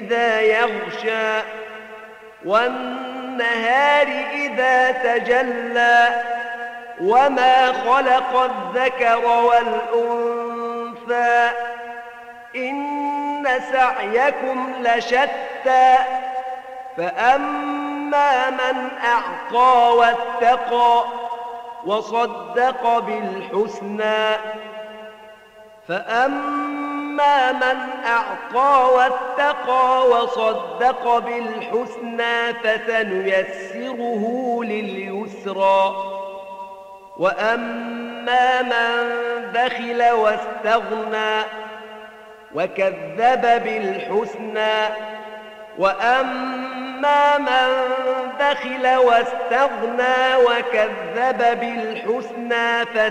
إذا يغشى والنهار إذا تجلى وما خلق الذكر والأنثى إن سعيكم لشتى فأما من أعطى واتقى وصدق بالحسنى فأما من أعطى واتقى وصدق بالحسنى فسنيسره لليسرى وأما من بخل واستغنى وكذب بالحسنى وأما من بخل واستغنى وكذب بالحسنى